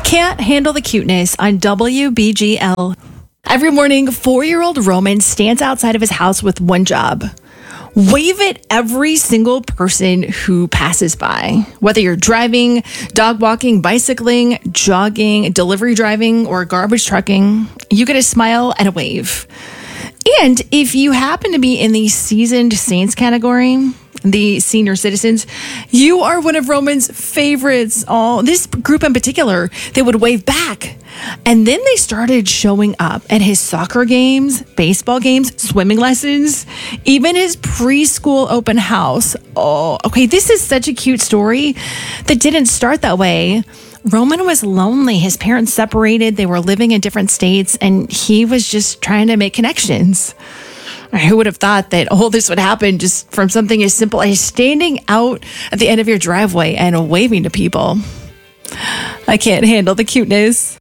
Can't handle the cuteness on WBGL. Every morning, 4-year-old Roman stands outside of his house with one job. Wave at every single person who passes by. Whether you're driving, dog walking, bicycling, jogging, delivery driving, or garbage trucking, you get a smile and a wave. And if you happen to be in the seasoned saints category, the senior citizens, you are one of Roman's favorites. Oh, this group in particular, they would wave back. And then they started showing up at his soccer games, baseball games, swimming lessons, even his preschool open house. Oh, okay, this is such a cute story that didn't start that way. Roman was lonely. His parents separated. They were living in different states, and he was just trying to make connections. Who would have thought that all this would happen just from something as simple as standing out at the end of your driveway and waving to people? I can't handle the cuteness.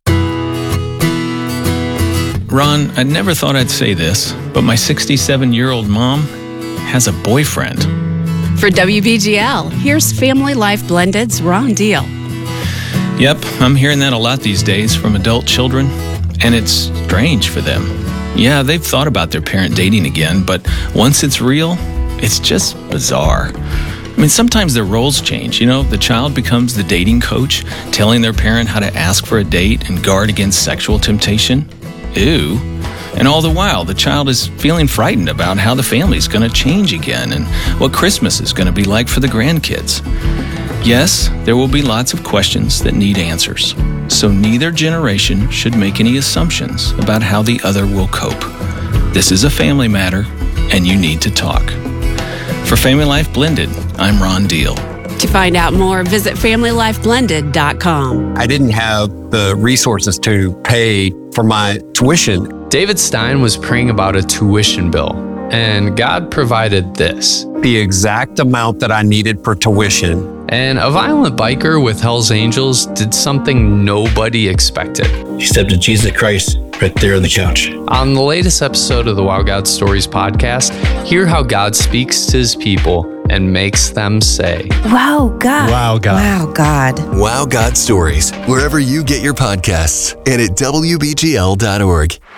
Ron, I never thought I'd say this, but my 67-year-old mom has a boyfriend. For WBGL, here's Family Life Blended's Ron Deal. Yep, I'm hearing that a lot these days from adult children, and it's strange for them. Yeah, they've thought about their parent dating again, but once it's real, it's just bizarre. I mean, sometimes their roles change. You know, the child becomes the dating coach, telling their parent how to ask for a date and guard against sexual temptation. Ew. And all the while, the child is feeling frightened about how the family's going to change again and what Christmas is going to be like for the grandkids. Yes, there will be lots of questions that need answers. So neither generation should make any assumptions about how the other will cope. This is a family matter, and you need to talk. For Family Life Blended, I'm Ron Deal. To find out more, visit FamilyLifeBlended.com. I didn't have the resources to pay for my tuition. David Stein was praying about a tuition bill, and God provided this. The exact amount that I needed for tuition. And a violent biker with Hell's Angels did something nobody expected. He accepted Jesus Christ right there on the couch. On the latest episode of the Wow God Stories podcast, hear how God speaks to his people and makes them say, Wow, God. Wow, God. Wow, God. Wow God Stories, wherever you get your podcasts and at WBGL.org.